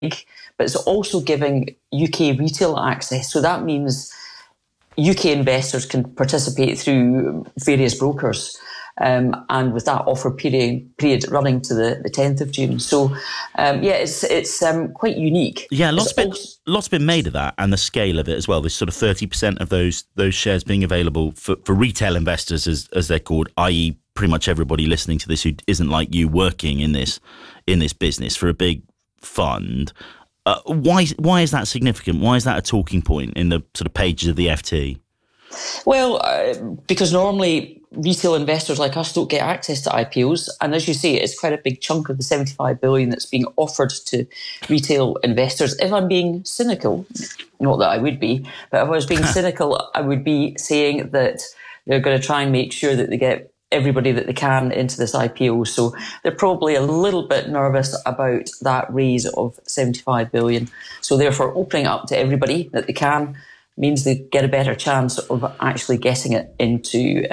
but it's also giving UK retail access. So that means UK investors can participate through various brokers. And with that offer period running to the 10th of June. So, it's quite unique. Yeah, lots been made of that and the scale of it as well. There's sort of 30% of those shares being available for retail investors, as they're called, i.e. pretty much everybody listening to this who isn't like you working in this business for a big fund. Why is that significant? Why is that a talking point in the sort of pages of the FT? Well, because normally retail investors like us don't get access to IPOs. And as you say, it's quite a big chunk of the 75 billion that's being offered to retail investors. If I'm being cynical, not that I would be, but if I was being cynical, I would be saying that they're going to try and make sure that they get everybody that they can into this IPO. So they're probably a little bit nervous about that raise of 75 billion. So therefore, opening it up to everybody that they can means they get a better chance of actually getting it into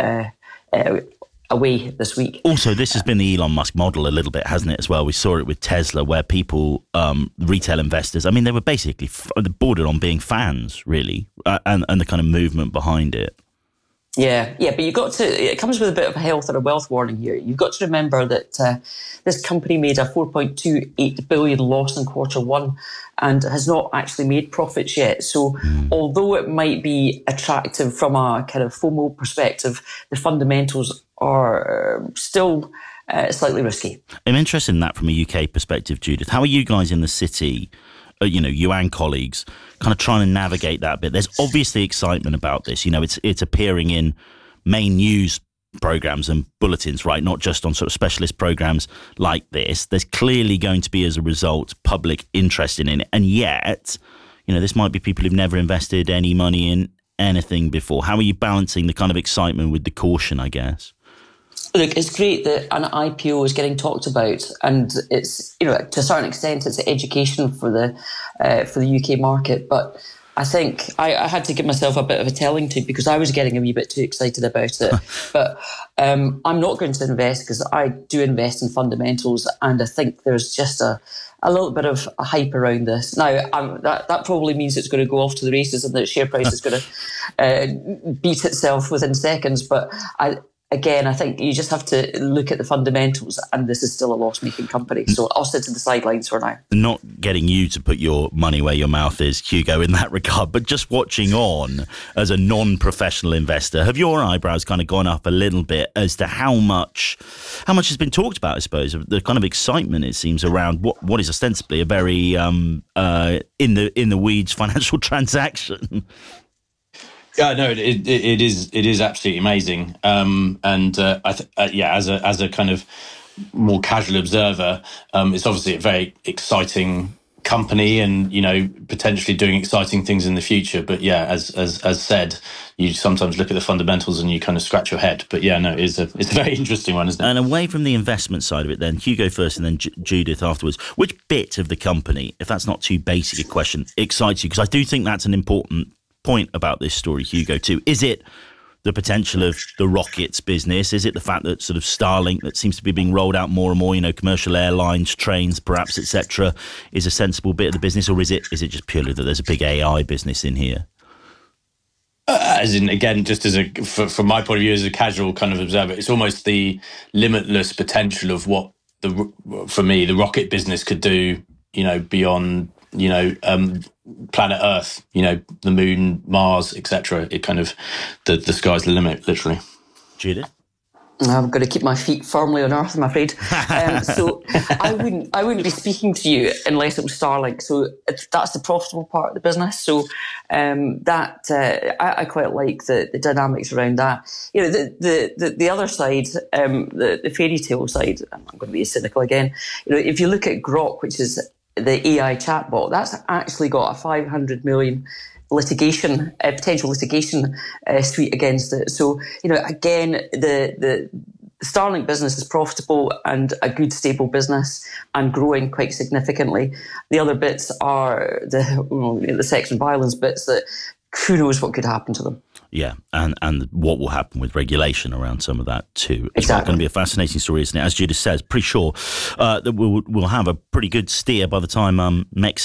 away this week. Also, this has been the Elon Musk model a little bit, hasn't it, as well? We saw it with Tesla, where people, retail investors, I mean, they were basically bordered on being fans, really, and the kind of movement behind it. Yeah, but it comes with a bit of a health or a wealth warning here. You've got to remember that this company made a 4.28 billion loss in quarter one and has not actually made profits yet. So although it might be attractive from a kind of FOMO perspective, the fundamentals are still slightly risky. I'm interested in that from a UK perspective, Judith. How are you guys in the city, you and colleagues, kind of trying to navigate that bit? There's obviously excitement about this. It's appearing in main news programs and bulletins, right? Not just on sort of specialist programs like this. There's clearly going to be, as a result, public interest in it. And yet, this might be people who've never invested any money in anything before. How are you balancing the kind of excitement with the caution, I guess? Look, it's great that an IPO is getting talked about, and it's, to a certain extent, it's education for the UK market. But I think I had to give myself a bit of a telling to, because I was getting a wee bit too excited about it. But I'm not going to invest, because I do invest in fundamentals, and I think there's just a little bit of a hype around this. Now, that probably means it's going to go off to the races and the share price is going to beat itself within seconds. But I think you just have to look at the fundamentals, and this is still a loss-making company. So I'll sit to the sidelines for now. Not getting you to put your money where your mouth is, Hugo, in that regard, but just watching on as a non-professional investor, have your eyebrows kind of gone up a little bit as to how much has been talked about, I suppose, the kind of excitement, it seems, around what is ostensibly a very in the weeds financial transaction? Yeah, no, it is absolutely amazing. As a kind of more casual observer, it's obviously a very exciting company, and potentially doing exciting things in the future. But yeah, as said, you sometimes look at the fundamentals and you kind of scratch your head. But yeah, no, it's a very interesting one, isn't it? And away from the investment side of it, then Hugo first, and then Judith afterwards. Which bit of the company, if that's not too basic a question, excites you? Because I do think that's an important point about this story, Hugo, too. Is it the potential of the rockets business? Is it the fact that sort of Starlink, that seems to be being rolled out more and more, commercial airlines, trains, perhaps, etc., is a sensible bit of the business? Or is it just purely that there's a big AI business in here? As in, again, just from my point of view as a casual kind of observer, it's almost the limitless potential of what for me the rocket business could do, beyond planet Earth, the moon, Mars, etc. It kind of the sky's the limit, literally. Judith? I'm going to keep my feet firmly on Earth, I'm afraid. So I wouldn't be speaking to you unless it was Starlink. So that's the profitable part of the business. So I quite like the dynamics around that. The other side, the fairy tale side. I'm going to be cynical again. If you look at Grok, which is the AI chatbot, that's actually got a 500 million potential litigation suite against it. So, again, the Starlink business is profitable and a good, stable business and growing quite significantly. The other bits are the sex and violence bits that who knows what could happen to them. Yeah, and what will happen with regulation around some of that too. It's exactly. Going to be a fascinating story, isn't it? As Judith says, pretty sure that we'll have a pretty good steer by the time Mexico